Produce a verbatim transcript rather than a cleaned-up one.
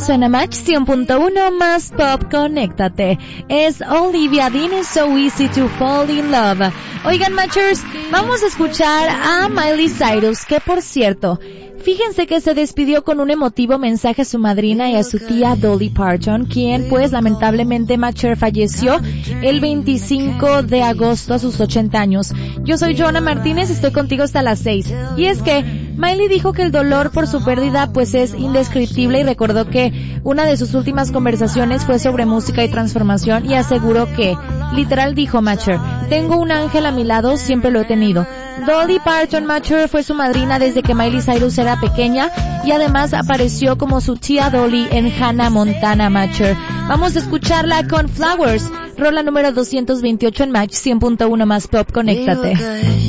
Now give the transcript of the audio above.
suena Match cien punto uno más Pop, conéctate. Es Olivia Dean, It's So Easy to Fall in Love. Oigan, Matchers, vamos a escuchar a Miley Cyrus, que por cierto, fíjense que se despidió con un emotivo mensaje a su madrina y a su tía Dolly Parton, quien pues lamentablemente Matcher falleció el veinticinco de agosto a sus ochenta años. Yo soy Joana Martínez, estoy contigo hasta las seis. Y es que Miley dijo que el dolor por su pérdida pues es indescriptible y recordó que una de sus últimas conversaciones fue sobre música y transformación y aseguró que, literal dijo Matcher, tengo un ángel a mi lado, siempre lo he tenido. Dolly Parton Matcher fue su madrina desde que Miley Cyrus era pequeña y además apareció como su tía Dolly en Hannah Montana Matcher. Vamos a escucharla con Flowers, rola número doscientos veintiocho en Match cien punto uno más Pop, conéctate.